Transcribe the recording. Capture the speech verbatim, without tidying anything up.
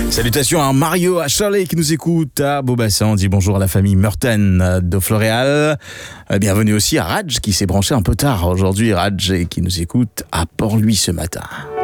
Salutations à Mario, à Charlie qui nous écoute, à Beaubassin. On dit bonjour à la famille Meurten de Floréal. Bienvenue aussi à Raj qui s'est branché un peu tard aujourd'hui, Raj, et qui nous écoute à Port-Louis ce matin.